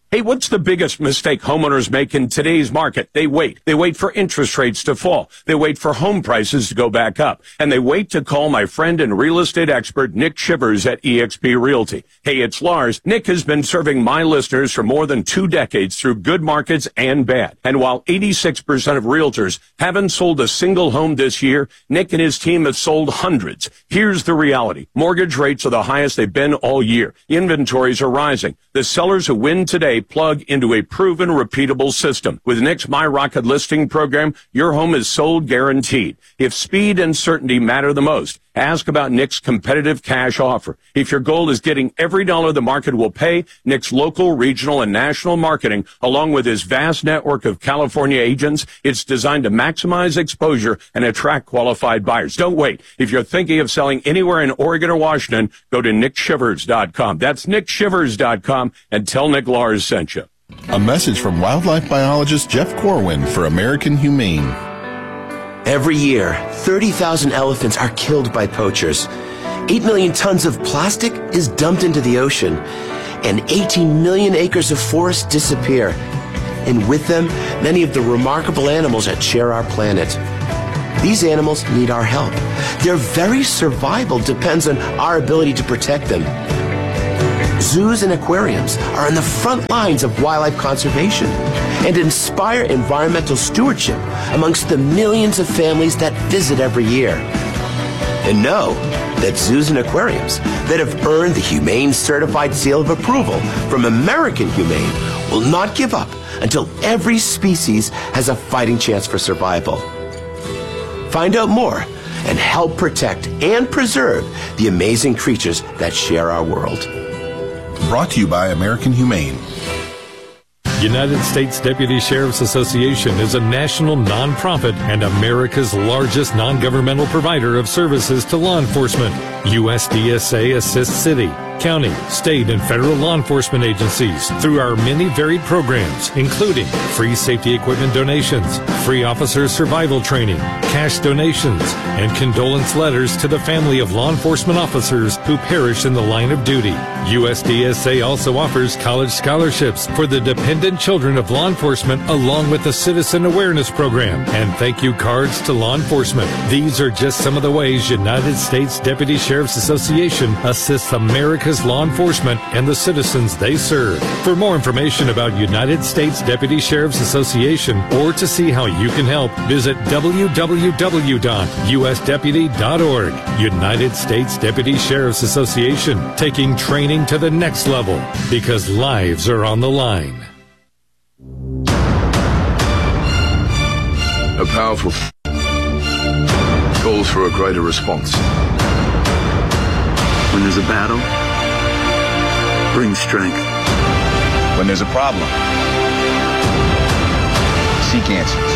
Hey, what's the biggest mistake homeowners make in today's market? They wait. They wait for interest rates to fall. They wait for home prices to go back up. And they wait to call my friend and real estate expert, Nick Shivers at eXp Realty. Hey, it's Lars. Nick has been serving my listeners for more than 2 decades through good markets and bad. And while 86% of realtors haven't sold a single home this year, Nick and his team have sold hundreds. Here's the reality. Mortgage rates are the highest they've been all year. Inventories are rising. The sellers who win today plug into a proven, repeatable system. With Nick's My Rocket listing program, your home is sold guaranteed. If speed and certainty matter the most, ask about Nick's competitive cash offer. If your goal is getting every dollar the market will pay, Nick's local, regional, and national marketing, along with his vast network of California agents, it's designed to maximize exposure and attract qualified buyers. Don't wait. If you're thinking of selling anywhere in Oregon or Washington, go to nickshivers.com. That's nickshivers.com and tell Nick Lars sent you. A message from wildlife biologist Jeff Corwin for American Humane. Every year, 30,000 elephants are killed by poachers. 8 million tons of plastic is dumped into the ocean, and 18 million acres of forest disappear. And with them, many of the remarkable animals that share our planet. These animals need our help. Their very survival depends on our ability to protect them. Zoos and aquariums are on the front lines of wildlife conservation and inspire environmental stewardship amongst the millions of families that visit every year. And know that zoos and aquariums that have earned the Humane Certified Seal of Approval from American Humane will not give up until every species has a fighting chance for survival. Find out more and help protect and preserve the amazing creatures that share our world. Brought to you by American Humane. United States Deputy Sheriff's Association is a national nonprofit and America's largest non-governmental provider of services to law enforcement. USDSA assists city, county, state, and federal law enforcement agencies through our many varied programs, including free safety equipment donations, free officer survival training, cash donations, and condolence letters to the family of law enforcement officers who perish in the line of duty. USDSA also offers college scholarships for the dependent children of law enforcement, along with the Citizen Awareness Program and thank you cards to law enforcement. These are just some of the ways United States Deputy Sheriff's Association assists America's law enforcement and the citizens they serve. For more information about United States Deputy Sheriff's Association or to see how you can help, visit www.usdeputy.org. United States Deputy Sheriff's Association, taking training to the next level because lives are on the line. A powerful calls for a greater response. When there's a battle, bring strength. When there's a problem, seek answers.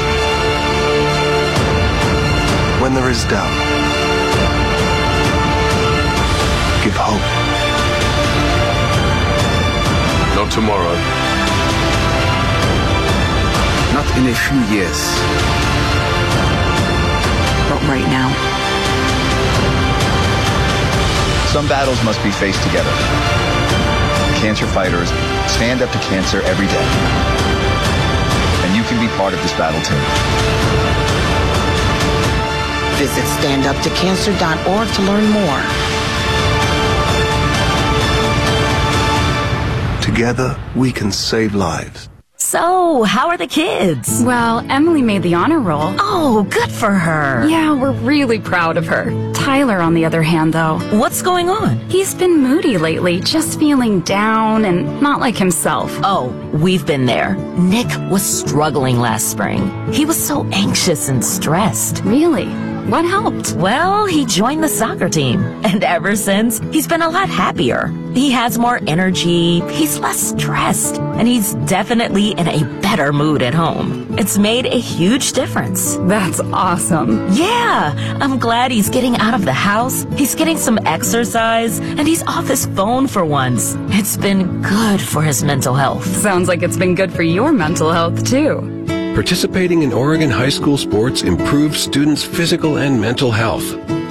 When there is doubt, give hope. Not tomorrow. Not in a few years. But right now. Some battles must be faced together. Cancer fighters stand up to cancer every day. And you can be part of this battle too. Visit standuptocancer.org to learn more. Together, we can save lives. So, how are the kids? Well, Emily made the honor roll. Oh, good for her. Yeah, we're really proud of her. Tyler, on the other hand, though. What's going on? He's been moody lately, just feeling down and not like himself. Oh, we've been there. Nick was struggling last spring. He was so anxious and stressed. Really? What helped? Well, he joined the soccer team. And ever since, he's been a lot happier. He has more energy, he's less stressed, and he's definitely in a better mood at home. It's made a huge difference. That's awesome. Yeah, I'm glad he's getting out of the house, he's getting some exercise, and he's off his phone for once. It's been good for his mental health. Sounds like it's been good for your mental health, too. Participating in Oregon high school sports improves students' physical and mental health.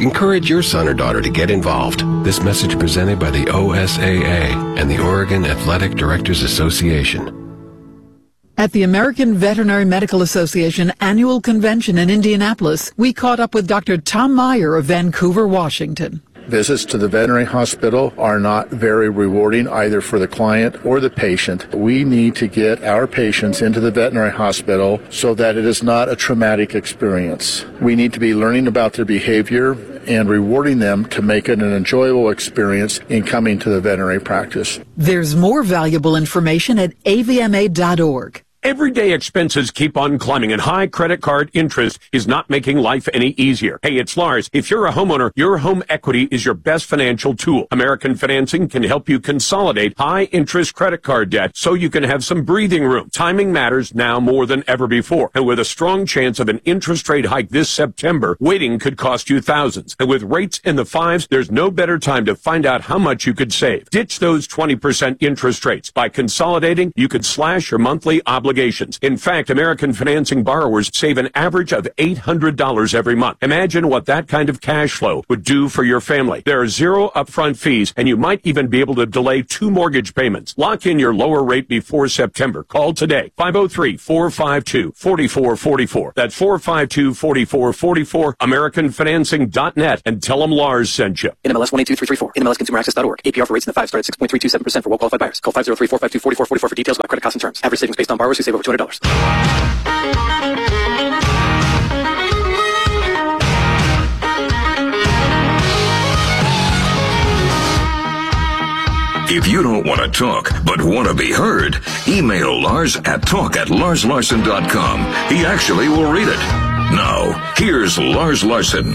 Encourage your son or daughter to get involved. This message presented by the OSAA and the Oregon Athletic Directors Association. At the American Veterinary Medical Association annual convention in Indianapolis, we caught up with Dr. Tom Meyer of Vancouver, Washington. Visits to the veterinary hospital are not very rewarding either for the client or the patient. We need to get our patients into the veterinary hospital so that it is not a traumatic experience. We need to be learning about their behavior and rewarding them to make it an enjoyable experience in coming to the veterinary practice. There's more valuable information at avma.org. Everyday expenses keep on climbing, and high credit card interest is not making life any easier. Hey, it's Lars. If you're a homeowner, your home equity is your best financial tool. American Financing can help you consolidate high-interest credit card debt so you can have some breathing room. Timing matters now more than ever before, and with a strong chance of an interest rate hike this September, waiting could cost you thousands. And with rates in the fives, there's no better time to find out how much you could save. Ditch those 20% interest rates. By consolidating, you could slash your monthly obligations. In fact, American Financing borrowers save an average of $800 every month. Imagine what that kind of cash flow would do for your family. There are zero upfront fees, and you might even be able to delay 2 mortgage payments. Lock in your lower rate before September. Call today, 503-452-4444. That's 452-4444, AmericanFinancing.net, and tell them Lars sent you. NMLS 182334, NMLSConsumerAccess.org. APR for rates in the 5 start at 6.327% for well-qualified buyers. Call 503-452-4444 for details about credit costs and terms. Average savings based on borrowers who save over $200. If you don't want to talk, but want to be heard, email Lars at talk@larslarson.com. He actually will read it. Now, here's Lars Larson.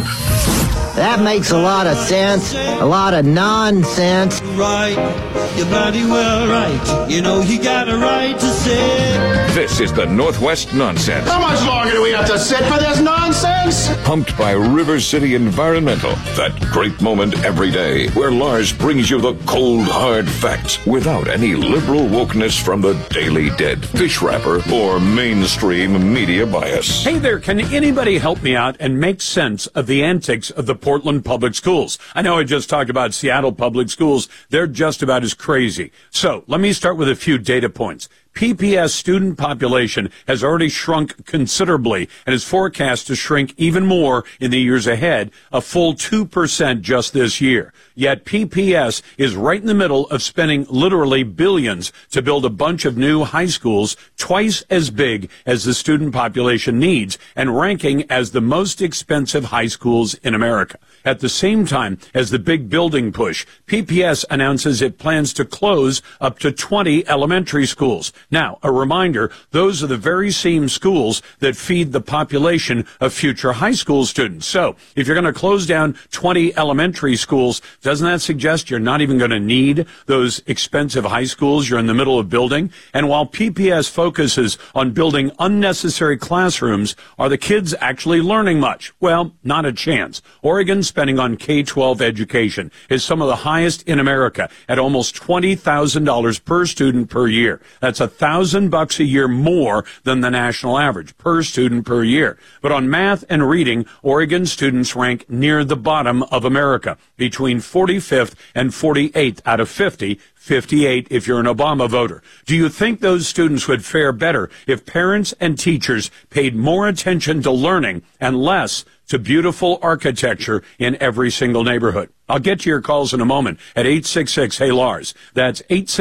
That makes a lot of sense. A lot of nonsense. Right, you're bloody well right. You know you got a right to sit. This is the Northwest Nonsense. How much longer do we have to sit for this nonsense? Pumped by River City Environmental. That great moment every day where Lars brings you the cold, hard facts without any liberal wokeness from the Daily Dead, fish wrapper, or mainstream media bias. Hey there, can anybody help me out and make sense of the antics of the Portland Public Schools? I know I just talked about Seattle Public Schools. They're just about as crazy. So let me start with a few data points. PPS student population has already shrunk considerably and is forecast to shrink even more in the years ahead, a full 2% just this year. Yet PPS is right in the middle of spending literally billions to build a bunch of new high schools twice as big as the student population needs and ranking as the most expensive high schools in America. At the same time as the big building push, PPS announces it plans to close up to 20 elementary schools. Now, a reminder, those are the very same schools that feed the population of future high school students. So, if you're going to close down 20 elementary schools, doesn't that suggest you're not even going to need those expensive high schools you're in the middle of building? And while PPS focuses on building unnecessary classrooms, are the kids actually learning much? Well, not a chance. Oregon's spending on K-12 education is some of the highest in America at almost $20,000 per student per year. That's $1,000 a year more than the national average per student per year. But on math and reading, Oregon students rank near the bottom of America, between 45th and 48th out of 50, 58 if you're an Obama voter. Do you think those students would fare better if parents and teachers paid more attention to learning and less to beautiful architecture in every single neighborhood? I'll get to your calls in a moment at 866-HEY-LARS. That's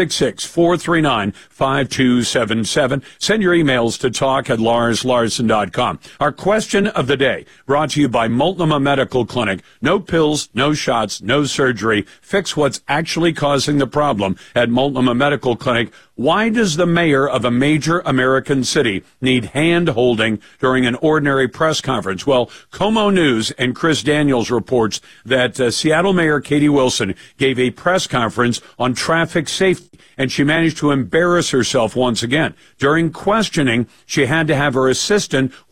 866-439-5277. Send your emails to talk@larslarson.com. Our question of the day, brought to you by Multnomah Medical Clinic. No pills, no shots, no surgery. Fix what's actually causing the problem at Multnomah Medical Clinic. Why does the mayor of a major American city need hand-holding during an ordinary press conference? Well, Como News and Chris Daniels reports that Seattle Mayor Katie Wilson gave a press conference on traffic safety, and she managed to embarrass herself once again. During questioning, she had to have her assistant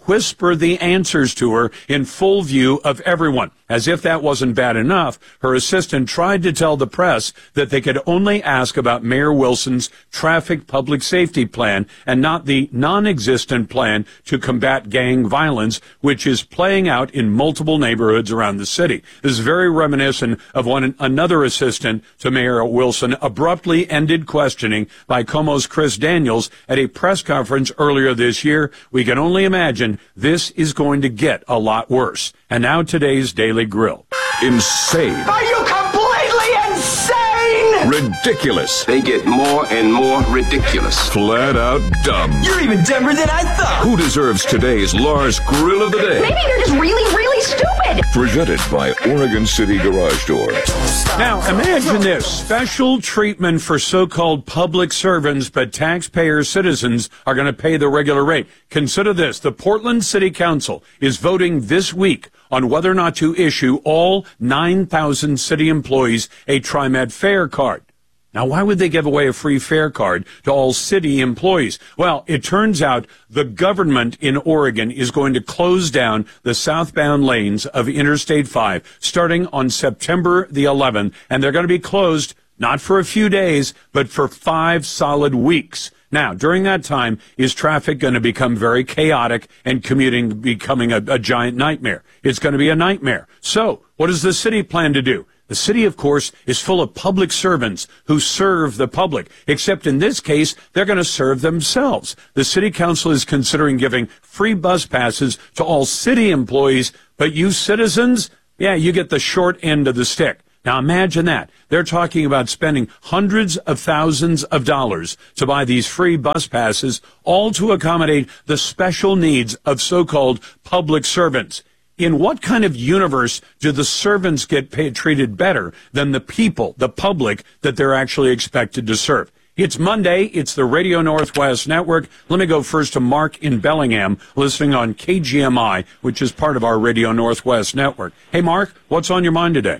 whisper the answers to her in full view of everyone. As if that wasn't bad enough, her assistant tried to tell the press that they could only ask about Mayor Wilson's traffic public safety plan and not the non-existent plan to combat gang violence, which is playing out in multiple neighborhoods around the city. This is very reminiscent of when another assistant to Mayor Wilson abruptly ended questioning by Como's Chris Daniels at a press conference earlier this year. We can only imagine this is going to get a lot worse. And now today's Daily Grill. Insane. Are you completely insane? Ridiculous. They get more and more ridiculous. Flat out dumb. You're even dumber than I thought. Who deserves today's Lars Grill of the Day? Maybe they're just really, really stupid. Presented by Oregon City Garage Door. Now, imagine this. Special treatment for so-called public servants, but taxpayer citizens are going to pay the regular rate. Consider this. The Portland City Council is voting this week on whether or not to issue all 9,000 city employees a TriMet fare card. Now, why would they give away a free fare card to all city employees? Well, it turns out the government in Oregon is going to close down the southbound lanes of Interstate 5 starting on September the 11th, and they're going to be closed not for a few days, but for 5 solid weeks. Now, during that time, is traffic going to become very chaotic and commuting becoming a giant nightmare? It's going to be a nightmare. So, what does the city plan to do? The city, of course, is full of public servants who serve the public, except in this case, they're going to serve themselves. The city council is considering giving free bus passes to all city employees, but you citizens, yeah, you get the short end of the stick. Now imagine that. They're talking about spending hundreds of thousands of dollars to buy these free bus passes, all to accommodate the special needs of so-called public servants. In what kind of universe do the servants get treated better than the people, the public, that they're actually expected to serve? It's Monday. It's the Radio Northwest Network. Let me go first to Mark in Bellingham, listening on KGMI, which is part of our Radio Northwest Network. Hey, Mark, what's on your mind today?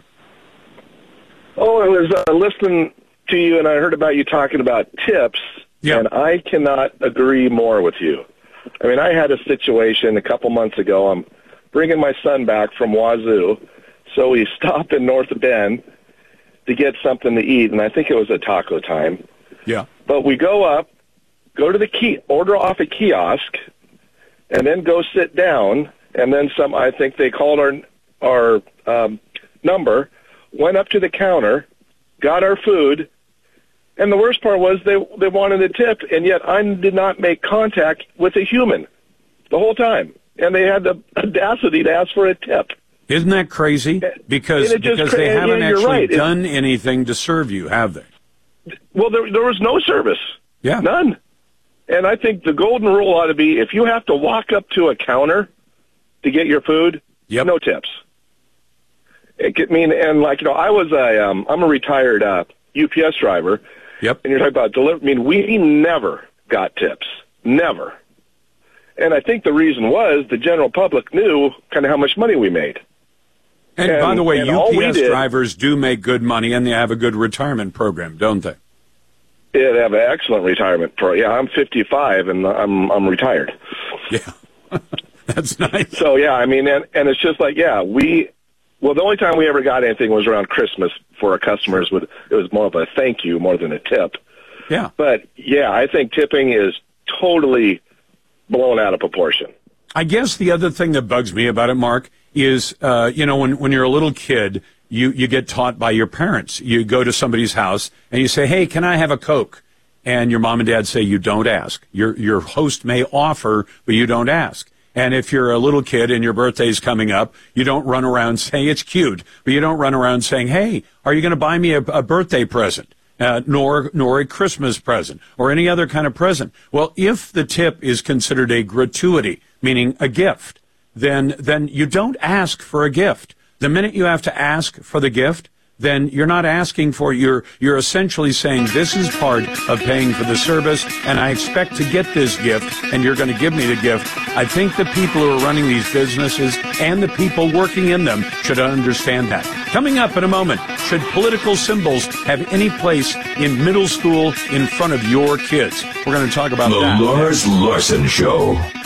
Oh, I was listening to you, and I heard about you talking about tips, and I cannot agree more with you. I mean, I had a situation a couple months ago. I'm bringing my son back from Wazoo, so we stopped in North Bend to get something to eat, and I think it was a taco time. Yeah. But we go up, go to the order off a kiosk, and then go sit down, and then I think they called our number, went up to the counter, got our food, and the worst part was they wanted a tip, and yet I did not make contact with a human the whole time. And they had the audacity to ask for a tip. Isn't that crazy? Because they haven't actually done anything to serve you, have they? Well, there was no service. Yeah. None. And I think the golden rule ought to be if you have to walk up to a counter to get your food, no tips. I'm a retired UPS driver. Yep. And you're talking about delivery. We never got tips. Never. And I think the reason was the general public knew kind of how much money we made. And by the way, UPS drivers do make good money, and they have a good retirement program, don't they? Yeah, they have an excellent retirement program. Yeah, I'm 55, and I'm retired. Yeah, that's nice. So, yeah, I mean, and it's just like, the only time we ever got anything was around Christmas for our customers. It was more of a thank you more than a tip. Yeah. But, yeah, I think tipping is totally blown out of proportion. I guess the other thing that bugs me about it, Mark, is, when you're a little kid, you get taught by your parents. You go to somebody's house and you say, hey, can I have a Coke? And your mom and dad say, you don't ask. Your host may offer, but you don't ask. And if you're a little kid and your birthday's coming up, you don't run around saying it's cute, but you don't run around saying, hey, are you going to buy me a birthday present? Nor a Christmas present or any other kind of present. Well, if the tip is considered a gratuity, meaning a gift, then you don't ask for a gift. The minute you have to ask for the gift, then you're not asking for you're essentially saying this is part of paying for the service, and I expect to get this gift, and you're going to give me the gift. I think the people who are running these businesses and the people working in them should understand that. Coming up in a moment, should political symbols have any place in middle school in front of your kids? We're going to talk about that. The Lars Larson Show.